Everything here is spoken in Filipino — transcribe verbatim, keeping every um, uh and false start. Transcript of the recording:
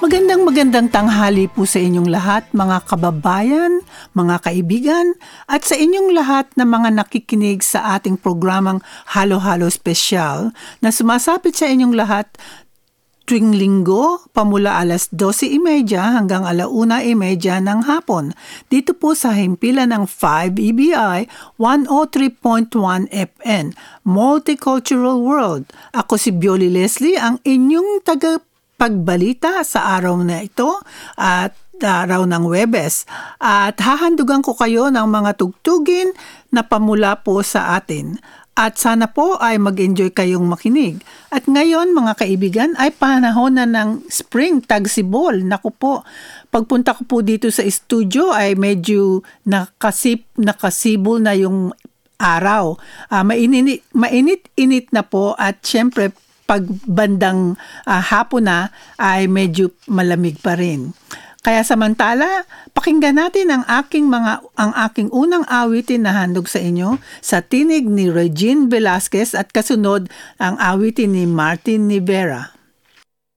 Magandang magandang tanghali po sa inyong lahat, mga kababayan, mga kaibigan, at sa inyong lahat na mga nakikinig sa ating programang Halo-Halo Special na sumasapit sa inyong lahat tuwing linggo pamula alas dose trenta hanggang alauna trenta ng hapon. Dito po sa himpilan ng five E B I one oh three point one F M, Multicultural World. Ako si Bioli Leslie, ang inyong taga pagbalita sa araw na ito at araw ng Huwebes, at hahandugan ko kayo ng mga tugtugin na pamula po sa atin. At sana po ay mag-enjoy kayong makinig. At ngayon mga kaibigan ay panahon na ng spring tagsibol. Naku po, pagpunta ko po dito sa studio ay medyo nakasip, nakasibol na yung araw. Uh, mainit, mainit-init na po at syempre pag bandang uh, hapon na ay medyo malamig pa rin. Kaya samantala, pakinggan natin ang aking mga ang aking unang awitin na handog sa inyo sa tinig ni Regine Velasquez at kasunod ang awitin ni Martin Rivera.